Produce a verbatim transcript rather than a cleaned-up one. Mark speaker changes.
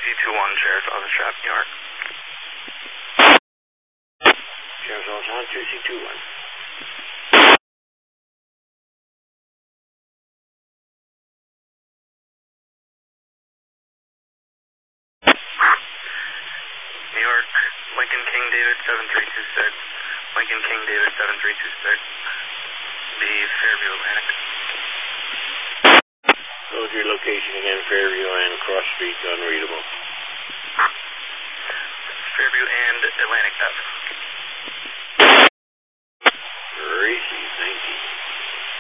Speaker 1: C two one, Sheriff's Office, Trap, New York.
Speaker 2: Sheriff's Office on two C two one.
Speaker 1: New York, Lincoln King David seven three two six. Lincoln King David seven three two six. The Fairview Atlantic.
Speaker 2: Hold your location again, Fairview and Cross Street, unreadable.
Speaker 1: Fairview and Atlantic, that's